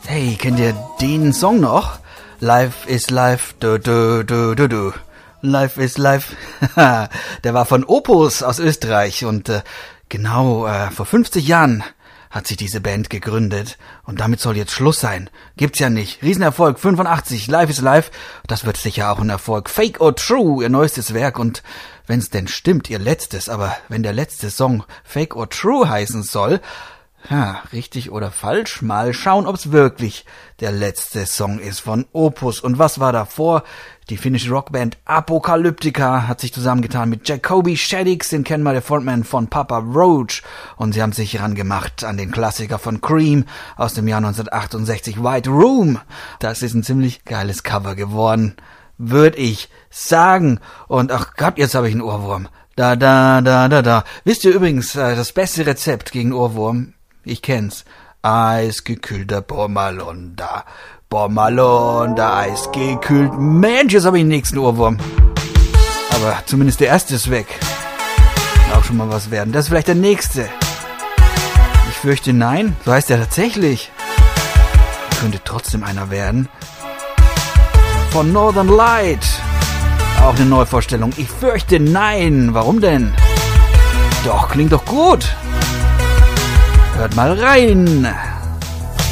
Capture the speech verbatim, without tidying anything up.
Hey, kennt ihr den Song noch? Life is life, du du du du du. Life is life. Der war von Opus aus Österreich und äh, genau äh, vor fünfzig Jahren hat sich diese Band gegründet und damit soll jetzt Schluss sein. Gibt's ja nicht. Riesenerfolg, fünfundachtzig, Life is life. Das wird sicher auch ein Erfolg. Fake or True, ihr neuestes Werk und wenn's denn stimmt, ihr letztes, aber wenn der letzte Song Fake or True heißen soll, ja, richtig oder falsch, mal schauen, ob's wirklich der letzte Song ist von Opus. Und was war davor? Die finnische Rockband Apocalyptica hat sich zusammengetan mit Jacoby Shaddix, den kennen wir, der Frontman von Papa Roach. Und sie haben sich rangemacht an den Klassiker von Cream aus dem Jahr neunzehnhundertachtundsechzig, White Room. Das ist ein ziemlich geiles Cover geworden, würde ich sagen. Und ach Gott, jetzt habe ich einen Ohrwurm. Da, da, da, da, da. Wisst ihr übrigens, das beste Rezept gegen Ohrwurm? Ich kenn's. Eisgekühlter Bommalonda. Bommalonda, eisgekühlt. Mensch, jetzt habe ich den nächsten Ohrwurm. Aber zumindest der erste ist weg. Kann auch schon mal was werden. Das ist vielleicht der nächste. Ich fürchte nein. So heißt er tatsächlich. Könnte trotzdem einer werden. Von Northern Light. Auch eine Neuvorstellung. Ich fürchte nein. Warum denn? Doch, klingt doch gut. Hört mal rein.